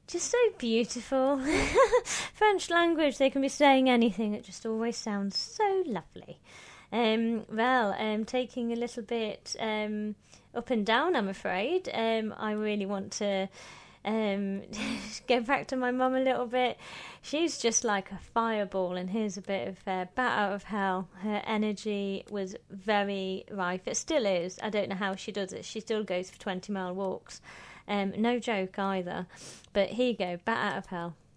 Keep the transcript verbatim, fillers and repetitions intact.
just so beautiful. French language, they can be saying anything. It just always sounds so lovely. Um, well, um, taking a little bit um, up and down, I'm afraid. Um, I really want to um, go back to my mum a little bit. She's just like a fireball, and here's a bit of uh, bat out of hell. Her energy was very rife. It still is. I don't know how she does it. She still goes for twenty mile walks. Um, no joke either. But here you go, bat out of hell.